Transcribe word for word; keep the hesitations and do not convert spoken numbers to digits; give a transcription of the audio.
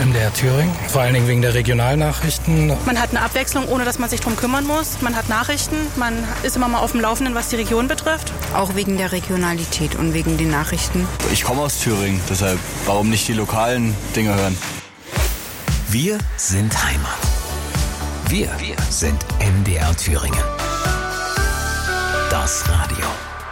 M D R Thüringen, vor allen Dingen wegen der Regionalnachrichten. Man hat eine Abwechslung, ohne dass man sich drum kümmern muss. Man hat Nachrichten, man ist immer mal auf dem Laufenden, was die Region betrifft. Auch wegen der Regionalität und wegen den Nachrichten. Ich komme aus Thüringen, deshalb warum nicht die lokalen Dinge hören? Wir sind Heimat. Wir, wir sind M D R Thüringen. Das Radio.